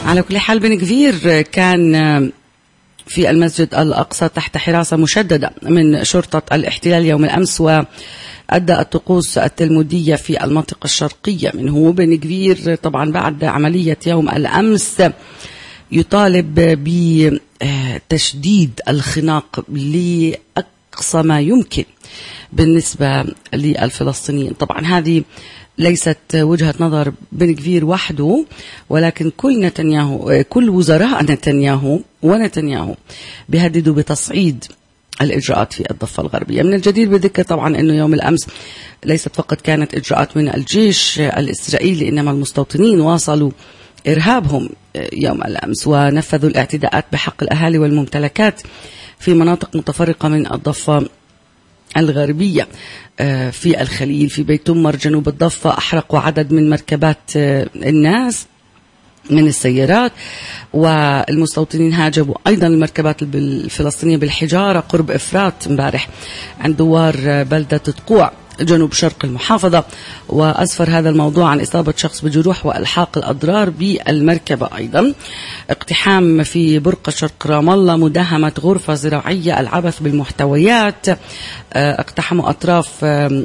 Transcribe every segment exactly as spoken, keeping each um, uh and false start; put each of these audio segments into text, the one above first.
على كل حال بن كفير كان في المسجد الأقصى تحت حراسة مشددة من شرطة الاحتلال يوم الأمس، وأدى الطقوس التلمودية في المنطقة الشرقية منه. بن كفير طبعا بعد عملية يوم الأمس يطالب بتشديد الخناق لأقصى ما يمكن بالنسبة للفلسطينيين. طبعا هذه ليست وجهة نظر بن كفير وحده، ولكن كل نتنياهو كل وزراء نتنياهو ونتنياهو بيهددوا بتصعيد الإجراءات في الضفة الغربية. من الجدير بالذكر طبعا أنه يوم الأمس ليست فقط كانت إجراءات من الجيش الإسرائيلي، إنما المستوطنين واصلوا إرهابهم يوم الأمس ونفذوا الاعتداءات بحق الأهالي والممتلكات في مناطق متفرقة من الضفة الغربية. في الخليل، في بيت تمر جنوب الضفة، أحرقوا عدد من مركبات الناس من السيارات، والمستوطنين هاجموا أيضا المركبات الفلسطينية بالحجارة قرب إفرات امبارح عند دوار بلدة تقوع جنوب شرق المحافظة، وأسفر هذا الموضوع عن إصابة شخص بجروح وإلحاق الأضرار بالمركبة. أيضا اقتحام في برقة شرق رام الله، مداهمة غرفة زراعية، العبث بالمحتويات، اقتحموا أطراف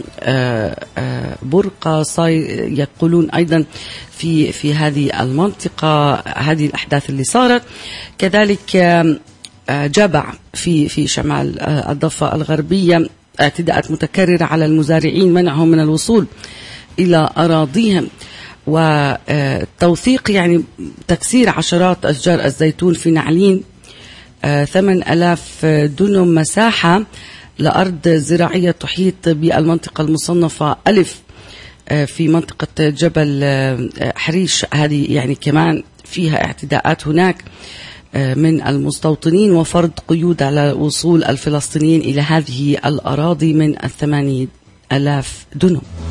برقة يقولون أيضا في في هذه المنطقة. هذه الأحداث اللي صارت كذلك جبع في في شمال الضفة الغربية، اعتداءات متكررة على المزارعين، منعهم من الوصول إلى أراضيهم، وتوثيق يعني تكسير عشرات أشجار الزيتون في نعلين، ثمان ألاف دنم مساحة لأرض زراعية تحيط بالمنطقة المصنفة ألف في منطقة جبل حريش، هذه يعني كمان فيها اعتداءات هناك من المستوطنين، وفرض قيود على وصول الفلسطينيين إلى هذه الأراضي من الثمانية ألاف دنم.